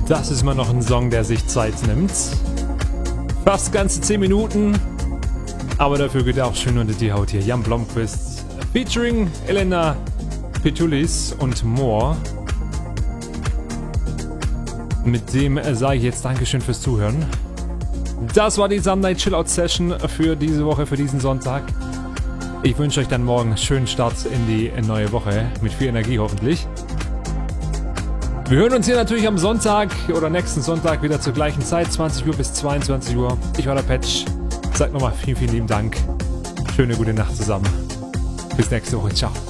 Das ist immer noch ein Song, der sich Zeit nimmt. Fast ganze 10 Minuten. Aber dafür geht er auch schön unter die Haut hier. Jan Blomqvist featuring Elena Petulis und more. Mit dem sage ich jetzt Dankeschön fürs Zuhören. Das war die Some Night Chill Out Session für diese Woche, für diesen Sonntag. Ich wünsche euch dann morgen einen schönen Start in die neue Woche. Mit viel Energie hoffentlich. Wir hören uns hier natürlich am Sonntag oder nächsten Sonntag wieder zur gleichen Zeit, 20 Uhr bis 22 Uhr. Ich war der Patch. Sag nochmal vielen, vielen lieben Dank. Schöne gute Nacht zusammen. Bis nächste Woche. Ciao.